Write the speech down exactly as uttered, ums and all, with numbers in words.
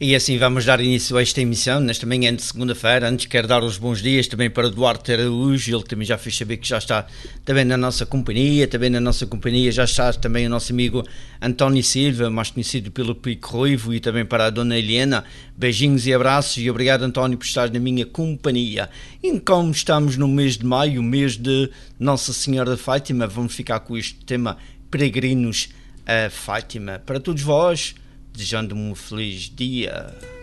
E assim vamos dar início a esta emissão, nesta manhã de segunda-feira. Antes quero dar os bons dias também para Duarte Araújo, ele também já fez saber que já está também na nossa companhia, também na nossa companhia já está também o nosso amigo António Silva, mais conhecido pelo Pico Ruivo, e também para a Dona Helena. Beijinhos e abraços e obrigado, António, por estar na minha companhia. E como estamos no mês de maio, o mês de Nossa Senhora de Fátima, vamos ficar com este tema Peregrinos a Fátima. Para todos vós, desejando-me um feliz dia.